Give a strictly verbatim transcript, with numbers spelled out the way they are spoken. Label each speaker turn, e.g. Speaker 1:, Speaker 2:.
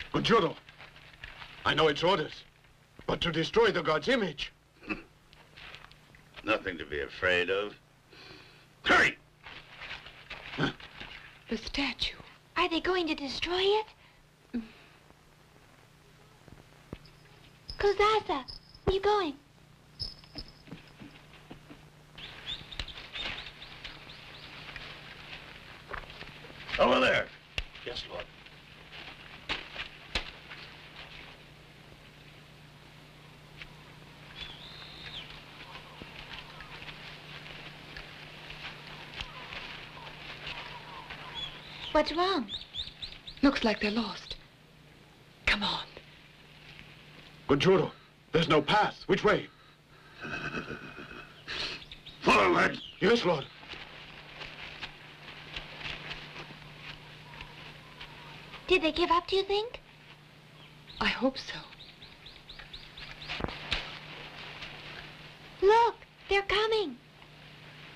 Speaker 1: Conjuro, I know it's orders, but to destroy the god's image.
Speaker 2: Nothing to be afraid of. Hurry!
Speaker 3: Huh? The statue.
Speaker 4: Are they going to destroy it? Kozasa, where are you going?
Speaker 2: Over there.
Speaker 1: Yes, Lord.
Speaker 4: What's wrong?
Speaker 3: Looks like they're lost. Come on.
Speaker 1: Conjuro, there's no path. Which way?
Speaker 2: Forward.
Speaker 1: Yes, Lord.
Speaker 4: Did they give up, do you think?
Speaker 3: I hope so.